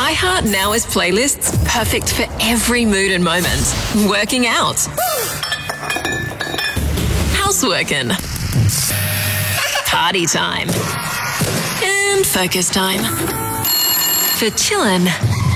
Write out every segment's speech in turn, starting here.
iHeart Now is playlists perfect for every mood and moment. Working out. Houseworking. Party time. And focus time. For chillin'.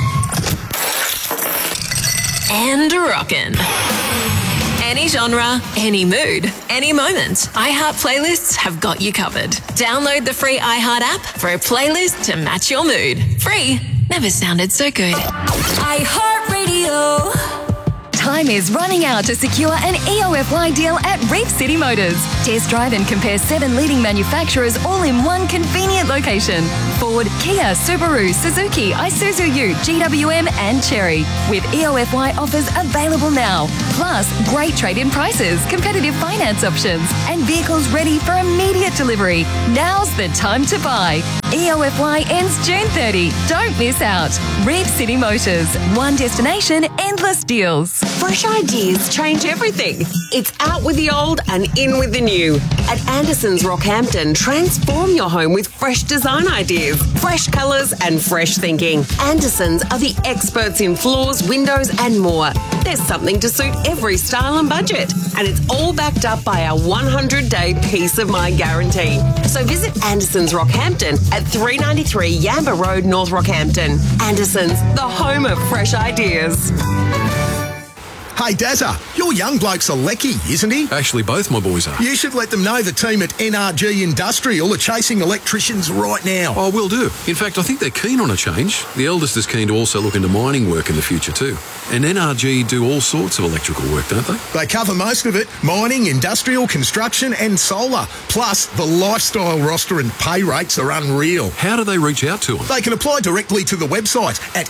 And rockin'. Any genre, any mood, any moment. iHeart Playlists have got you covered. Download the free iHeart app for a playlist to match your mood. Free never sounded so good. iHeart Radio. Time is running out to secure an EOFY deal at Reef City Motors. Test drive and compare 7 leading manufacturers all in one convenient location. Ford, Kia, Subaru, Suzuki, Isuzu U, GWM and Chery. With EOFY offers available now. Plus, great trade-in prices, competitive finance options and vehicles ready for immediate delivery. Now's the time to buy. EOFY ends June 30. Don't miss out. Reef City Motors. One destination, endless deals. Fresh ideas change everything. It's out with the old and in with the new. At Anderson's Rockhampton, transform your home with fresh design ideas, fresh colours and fresh thinking. Anderson's are the experts in floors, windows and more. There's something to suit every style and budget. And it's all backed up by our 100-day peace of mind guarantee. So visit Anderson's Rockhampton at 393 Yamba Road, North Rockhampton. Anderson's, the home of fresh ideas. Hey, Dazza, your young bloke's a lecky, isn't he? Actually, both my boys are. You should let them know the team at NRG Industrial are chasing electricians right now. Oh, will do. In fact, I think they're keen on a change. The eldest is keen to also look into mining work in the future too. And NRG do all sorts of electrical work, don't they? They cover most of it. Mining, industrial, construction and solar. Plus, the lifestyle roster and pay rates are unreal. How do they reach out to them? They can apply directly to the website at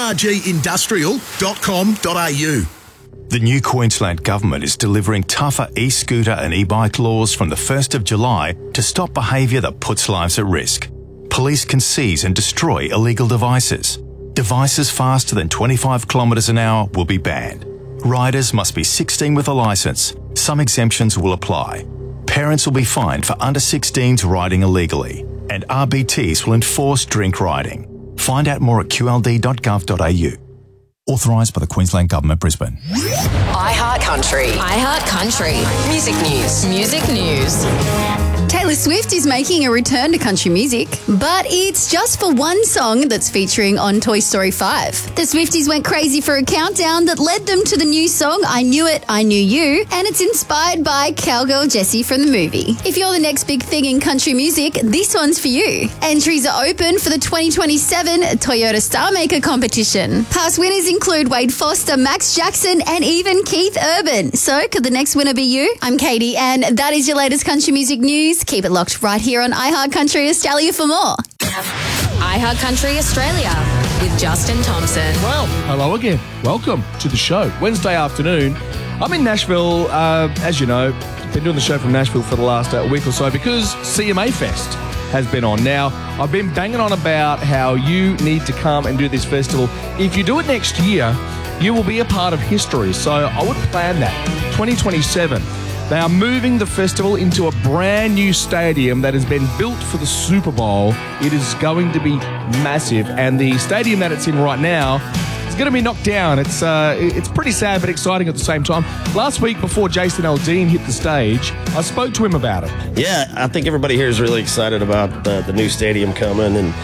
nrgindustrial.com.au. The new Queensland Government is delivering tougher e-scooter and e-bike laws from the 1st of July to stop behaviour that puts lives at risk. Police can seize and destroy illegal devices. Devices faster than 25 kilometres an hour will be banned. Riders must be 16 with a licence. Some exemptions will apply. Parents will be fined for under 16s riding illegally. And RBTs will enforce drink riding. Find out more at qld.gov.au. Authorised by the Queensland Government, Brisbane. iHeart Country. iHeart Country. Music news. Music news. Taylor Swift is making a return to country music, but it's just for one song that's featuring on Toy Story 5. The Swifties went crazy for a countdown that led them to the new song I Knew It, I Knew You, and it's inspired by Cowgirl Jessie from the movie. If you're the next big thing in country music, this one's for you. Entries are open for the 2027 Toyota Star Maker competition. Past winners include Wade Foster, Max Jackson, and even Keith Urban. So, could the next winner be you? I'm Katie, and that is your latest country music news. Keep it locked right here on iHeart Country Australia for more. iHeart Country Australia with Justin Thompson. Well, hello again. Welcome to the show. Wednesday afternoon. I'm in Nashville, as you know. Been doing the show from Nashville for the last week or so because CMA Fest has been on. Now, I've been banging on about how you need to come and do this festival. If you do it next year, you will be a part of history. So I would plan that. 2027. They are moving the festival into a brand new stadium that has been built for the Super Bowl. It is going to be massive, and the stadium that it's in right now is going to be knocked down. It's pretty sad but exciting at the same time. Last week, before Jason Aldean hit the stage, I spoke to him about it. Yeah, I think everybody here is really excited about the new stadium coming, and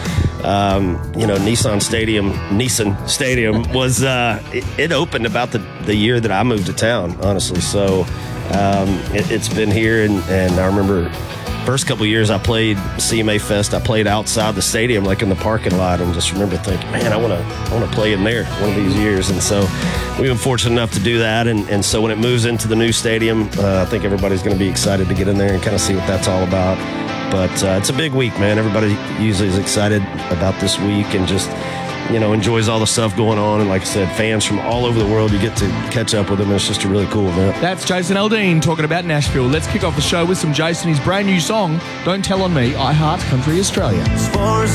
Nissan Stadium was it opened about the year that I moved to town, honestly. So it's been here, and I remember first couple of years I played CMA Fest. I played outside the stadium, like in the parking lot, and just remember thinking, man, I want to play in there one of these years. And so we've been fortunate enough to do that. And so when it moves into the new stadium, I think everybody's going to be excited to get in there and kind of see what that's all about. But it's a big week, man. Everybody usually is excited about this week and just, enjoys all the stuff going on. And like I said, fans from all over the world, you get to catch up with them. It's just a really cool event. That's Jason Aldean talking about Nashville. Let's kick off the show with some Jason, his brand new song, Don't Tell On Me, iHeart Country Australia.